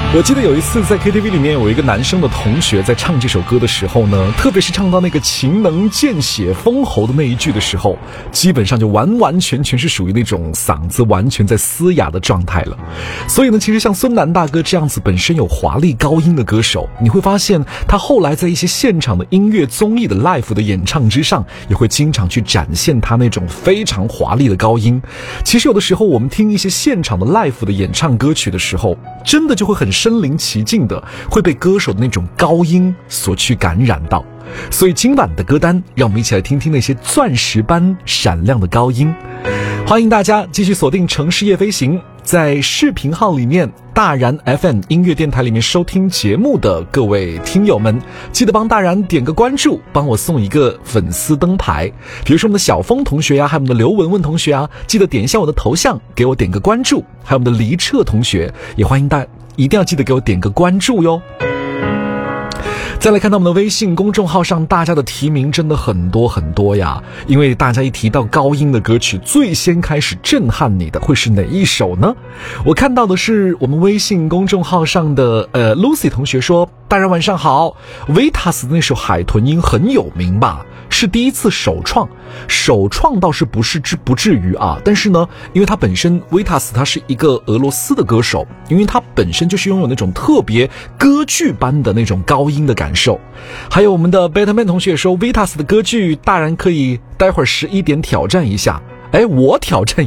我记得有一次在 KTV 里面有一个男生的同学在唱这首歌的时候呢，特别是唱到那个情能见血封喉的那一句的时候，基本上就完完全全是属于那种嗓子完全在嘶哑的状态了。所以呢，其实像孙楠大哥这样子本身有华丽高音的歌手，你会发现他后来在一些现场的音乐综艺的 live 的演唱之上，也会经常去展现他那种非常华丽的高音。其实有的时候我们听一些现场的 live 的演唱歌曲的时候，真的就会很身临其境的会被歌手的那种高音所去感染到。所以今晚的歌单，让我们一起来听听那些钻石般闪亮的高音。欢迎大家继续锁定城市夜飞行，在视频号里面大然 FM 音乐电台里面收听节目的各位听友们，记得帮大然点个关注，帮我送一个粉丝灯牌。比如说我们的小峰同学呀，还有我们的刘文文同学啊，记得点一下我的头像，给我点个关注。还有我们的黎彻同学，也欢迎大家一定要记得给我点个关注哟。再来看到我们的微信公众号上，大家的提名真的很多很多呀，因为大家一提到高音的歌曲，最先开始震撼你的会是哪一首呢？我看到的是我们微信公众号上的Lucy 同学说，大人晚上好， Vitas 的那首海豚音很有名吧，是第一次首创倒是不至于啊，但是呢，因为他本身 Vitas 他是一个俄罗斯的歌手，因为他本身就是拥有那种特别歌剧般的那种高音的感受。还有我们的 Betterman 同学也说 Vitas 的歌剧大然可以待会儿11点挑战一下。我挑战